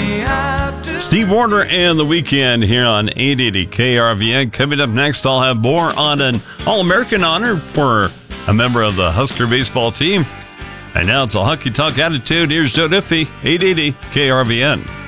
Steve Warner and The Weeknd here on 880 KRVN. Coming up next, I'll have more on an All-American honor for a member of the Husker baseball team. And now it's a Hockey Talk attitude. Here's Joe Diffie, 880 KRVN.